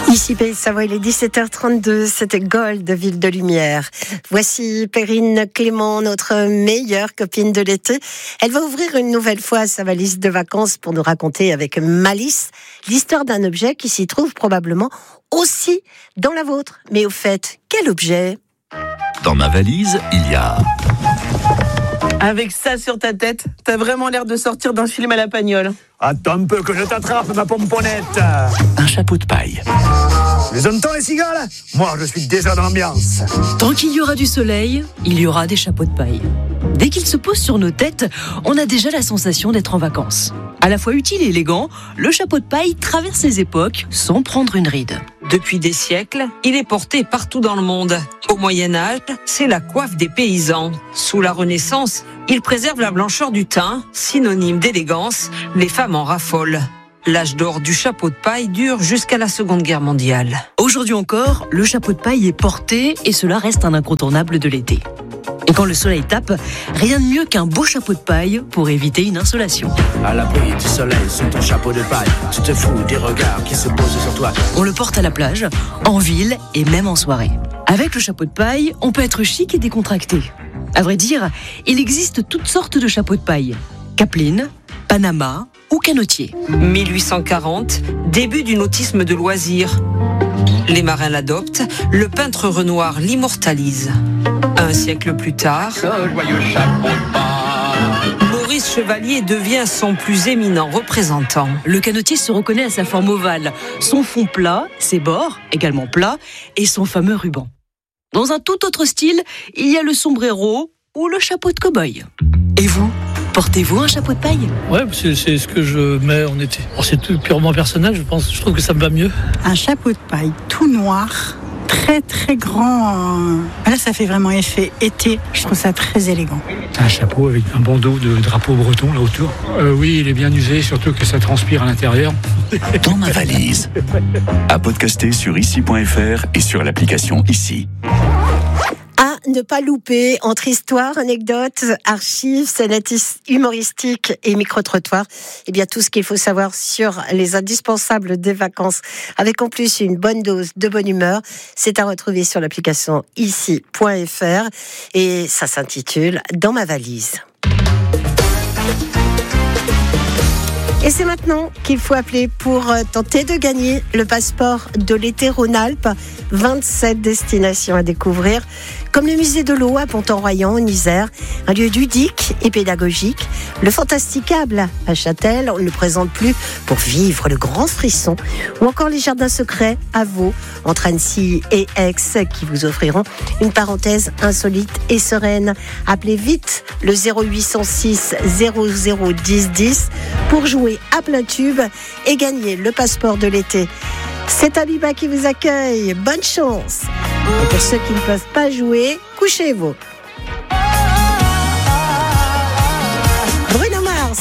Ici Pays Savoie, il est 17h32, c'était Gold, Ville de Lumière. Voici Perrine Clément, notre meilleure copine de l'été. Elle va ouvrir une nouvelle fois sa valise de vacances pour nous raconter avec malice l'histoire d'un objet qui s'y trouve probablement aussi dans la vôtre. Mais au fait, quel objet ? Dans ma valise, il y a... Avec ça sur ta tête, t'as vraiment l'air de sortir d'un film à la Pagnole. Attends un peu que je t'attrape, ma pomponnette. un chapeau de paille. Les entends, les cigales ? Moi, je suis déjà dans l'ambiance. Tant qu'il y aura du soleil, il y aura des chapeaux de paille. Dès qu'ils se posent sur nos têtes, on a déjà la sensation d'être en vacances. À la fois utile et élégant, le chapeau de paille traverse les époques sans prendre une ride. Depuis des siècles, il est porté partout dans le monde. Au Moyen-Âge, c'est la coiffe des paysans. Sous la Renaissance, il préserve la blancheur du teint, synonyme d'élégance. Les femmes en raffolent. L'âge d'or du chapeau de paille dure jusqu'à la Seconde Guerre mondiale. Aujourd'hui encore, le chapeau de paille est porté et cela reste un incontournable de l'été. Et quand le soleil tape, rien de mieux qu'un beau chapeau de paille pour éviter une insolation. À l'abri du soleil, sous ton chapeau de paille, tu te fous des regards qui se posent sur toi. On le porte à la plage, en ville et même en soirée. Avec le chapeau de paille, on peut être chic et décontracté. À vrai dire, il existe toutes sortes de chapeaux de paille. Capeline, Panama ou canotier. 1840, début du nautisme de loisirs. Les marins l'adoptent, le peintre Renoir l'immortalise. Un siècle plus tard, Maurice Chevalier devient son plus éminent représentant. Le canotier se reconnaît à sa forme ovale, son fond plat, ses bords également plats et son fameux ruban. Dans un tout autre style, il y a le sombrero ou le chapeau de cow-boy. Et vous, portez-vous un chapeau de paille ? Ouais, c'est ce que je mets en été. Bon, c'est tout purement personnel, je trouve que ça me va mieux. Un chapeau de paille tout noir, très très grand. Là, ça fait vraiment effet été. Je trouve ça très élégant. Un chapeau avec un bandeau de drapeau breton là autour. Oui, il est bien usé, surtout que ça transpire à l'intérieur. Dans ma valise. À podcaster sur ici.fr et sur l'application Ici. À ne pas louper entre histoire, anecdotes, archives, scènes humoristiques et micro-trottoirs. Eh bien, tout ce qu'il faut savoir sur les indispensables des vacances, avec en plus une bonne dose de bonne humeur, c'est à retrouver sur l'application ici.fr et ça s'intitule Dans ma valise. Et c'est maintenant qu'il faut appeler pour tenter de gagner le passeport de l'été Rhône-Alpes. 27 destinations à découvrir, comme le musée de l'eau à Pont-en-Royans en Isère, un lieu ludique et pédagogique. Le Fantasticable à Châtel, on ne le présente plus pour vivre le grand frisson. Ou encore les jardins secrets à Vaud, entre Annecy et Aix, qui vous offriront une parenthèse insolite et sereine. Appelez vite le 0806 00 10 10 pour jouer à plein tube et gagner le passeport de l'été. C'est Abiba qui vous accueille. Bonne chance. Et pour ceux qui ne peuvent pas jouer, couchez-vous.